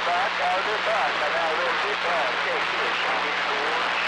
back, out of the back, and now there's the back, take it, shining forward,